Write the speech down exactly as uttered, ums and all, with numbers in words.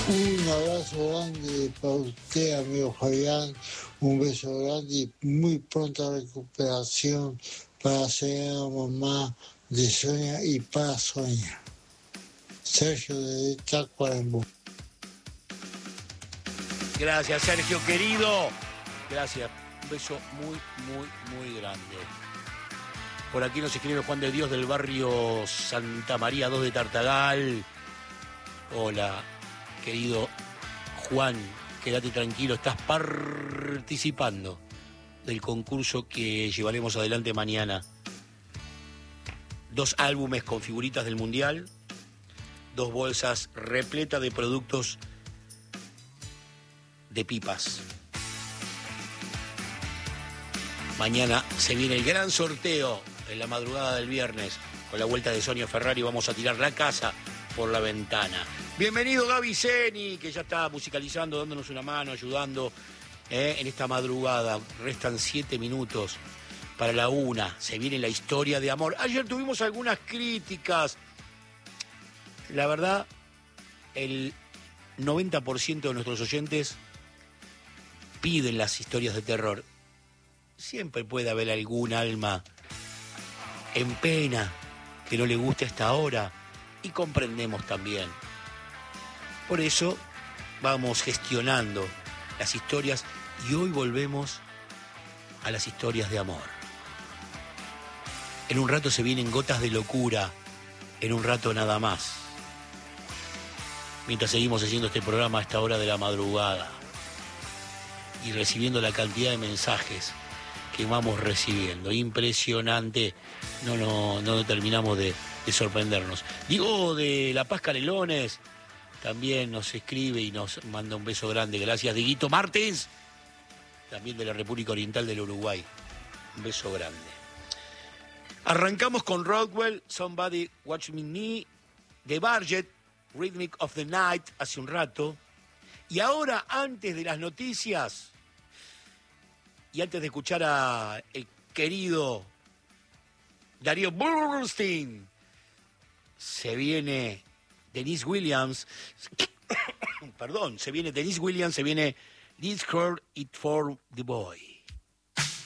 Un abrazo grande para usted, amigo Fabián. Un beso grande y muy pronta recuperación para la señora mamá de Sonia y para Sonia. Sergio de Tacuarembó. Gracias, Sergio, querido. Gracias. Un beso muy, muy, muy grande. Por aquí nos escribe Juan de Dios del barrio Santa María dos de Tartagal. Hola, querido Juan, quédate tranquilo, estás participando del concurso que llevaremos adelante mañana. Dos álbumes con figuritas del Mundial, dos bolsas repletas de productos de pipas. Mañana se viene el gran sorteo en la madrugada del viernes. Con la vuelta de Sonia Ferrari vamos a tirar la casa por la ventana. Bienvenido Gaby Zeni, que ya está musicalizando, dándonos una mano, ayudando eh, en esta madrugada. Restan siete minutos para la una. Se viene la historia de amor. Ayer tuvimos algunas críticas. La verdad, el noventa por ciento de nuestros oyentes piden las historias de terror. Siempre puede haber algún alma en pena que no le guste esta hora y comprendemos también. Por eso vamos gestionando las historias y hoy volvemos a las historias de amor. En un rato se vienen gotas de locura, en un rato nada más. Mientras seguimos haciendo este programa a esta hora de la madrugada y recibiendo la cantidad de mensajes que vamos recibiendo. Impresionante. No, no, no terminamos de, de sorprendernos. Diego de La Paz Canelones también nos escribe y nos manda un beso grande. Gracias, Dieguito Martins, también de la República Oriental del Uruguay. Un beso grande. Arrancamos con Rodwell, Somebody Watch Me, The Barget, Rhythmic of the Night, hace un rato. Y ahora, antes de las noticias, y antes de escuchar a el querido Darío Burstein, se viene Denise Williams, perdón, se viene Denise Williams, se viene This Girl It For The Boy.